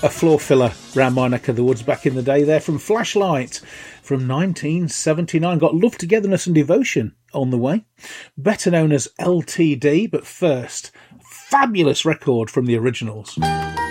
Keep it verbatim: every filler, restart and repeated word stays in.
a floor filler round my neck of the woods back in the day there from Flashlight from nineteen seventy-nine. Got Love, Togetherness and Devotion on the way, better known as L T D, but first, fabulous record from the Originals.